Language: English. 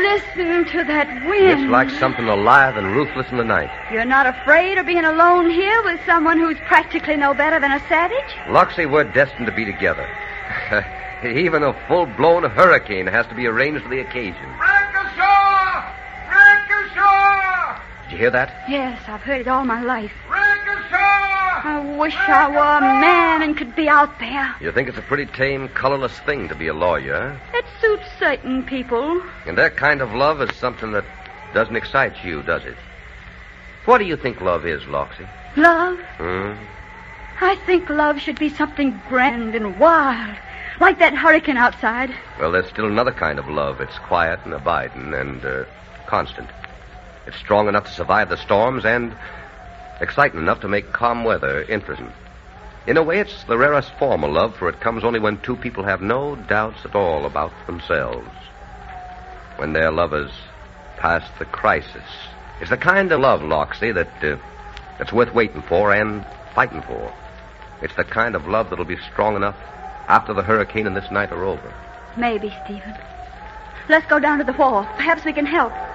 Listen to that wind. It's like something alive and ruthless in the night. You're not afraid of being alone here with someone who's practically no better than a savage? Loxie, we're destined to be together. Even a full-blown hurricane has to be arranged for the occasion. Break ashore! Break ashore! Did you hear that? Yes, I've heard it all my life. Break ashore! I wish I were a man and could be out there. You think it's a pretty tame, colorless thing to be a lawyer, huh? It suits certain people. And that kind of love is something that doesn't excite you, does it? What do you think love is, Loxie? Love? Hmm? I think love should be something grand and wild, like that hurricane outside. Well, there's still another kind of love. It's quiet and abiding and constant. It's strong enough to survive the storms and exciting enough to make calm weather interesting. In a way, it's the rarest form of love, for it comes only when two people have no doubts at all about themselves. When their lovers past the crisis. It's the kind of love, Loxie, that's worth waiting for and fighting for. It's the kind of love that'll be strong enough after the hurricane and this night are over. Maybe, Stephen. Let's go down to the wharf. Perhaps we can help.